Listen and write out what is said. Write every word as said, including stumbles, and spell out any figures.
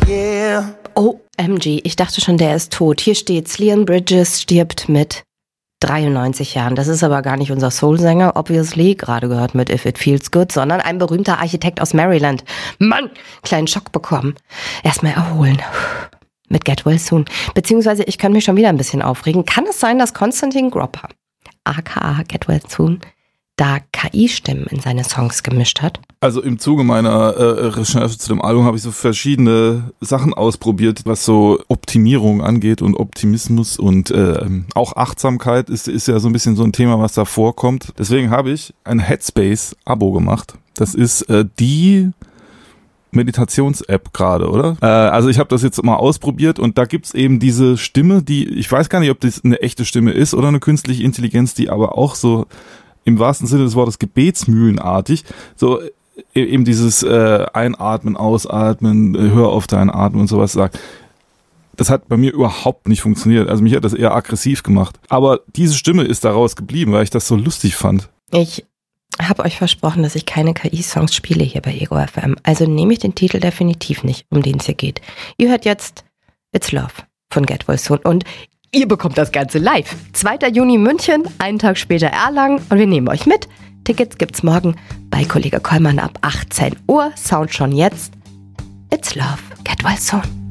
Yeah. O M G, ich dachte schon, der ist tot. Hier steht's, Leon Bridges stirbt mit dreiundneunzig Jahren. Das ist aber gar nicht unser Soul-Sänger, obviously, gerade gehört mit If It Feels Good, sondern ein berühmter Architekt aus Maryland. Mann, kleinen Schock bekommen. Erstmal erholen. Mit Get Well Soon. Beziehungsweise, ich kann mich schon wieder ein bisschen aufregen. Kann es sein, dass Konstantin Gropper, aka Get Well Soon, da K I-Stimmen in seine Songs gemischt hat? Also im Zuge meiner äh, Recherche zu dem Album habe ich so verschiedene Sachen ausprobiert, was so Optimierung angeht und Optimismus und äh, auch Achtsamkeit ist, ist ja so ein bisschen so ein Thema, was da vorkommt. Deswegen habe ich ein Headspace-Abo gemacht. Das ist äh, die Meditations-App gerade, oder? Äh, also ich habe das jetzt mal ausprobiert und da gibt's eben diese Stimme, die, ich weiß gar nicht, ob das eine echte Stimme ist oder eine künstliche Intelligenz, die aber auch so im wahrsten Sinne des Wortes gebetsmühlenartig, so eben dieses äh, Einatmen, Ausatmen, hör auf dein Atmen und sowas sagt. Das hat bei mir überhaupt nicht funktioniert. Also mich hat das eher aggressiv gemacht. Aber diese Stimme ist daraus geblieben, weil ich das so lustig fand. Ich habe euch versprochen, dass ich keine K I-Songs spiele hier bei Ego F M. Also nehme ich den Titel definitiv nicht, um den es hier geht. Ihr hört jetzt It's Love von Get Well Soon und ihr bekommt das Ganze live. zweiter Juni München, einen Tag später Erlangen und wir nehmen euch mit. Tickets gibt's morgen bei Kollege Kollmann ab achtzehn Uhr. Sound schon jetzt. It's Love, Get Well Soon.